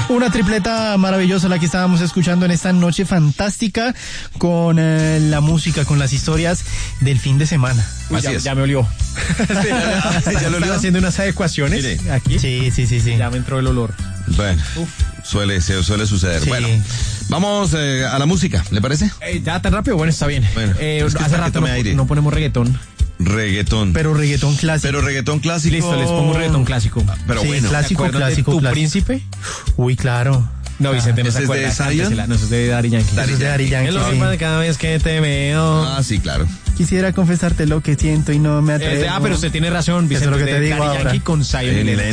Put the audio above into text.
Una tripleta maravillosa la que estábamos escuchando en esta noche fantástica con la música, con las historias del fin de semana. Ya me olió. Ya lo olió haciendo unas adecuaciones. Mire. Aquí. Sí. Ya me entró el olor. Bueno, suele suceder. Sí. Bueno, vamos a la música, ¿le parece? ¿Ya tan rápido? Bueno, está bien. Bueno, es que hace rato no ponemos reggaetón. Reggaetón. Pero reggaetón clásico. Listo, les pongo un reggaetón clásico. Pero sí, bueno. clásico. ¿Tu príncipe? Uy, claro. No, Vicente, no se ¿Ese acuerda. es de Zion? No, eso es de Daddy Yankee. Eso es de Daddy Yankee. Es lo mismo de cada vez que te veo. Ah, sí, claro. Quisiera confesarte lo que siento y no me atrevo. Pero usted tiene razón, Vicente. Eso es lo que te digo Daddy ahora. Yankee con Zion y Lennox.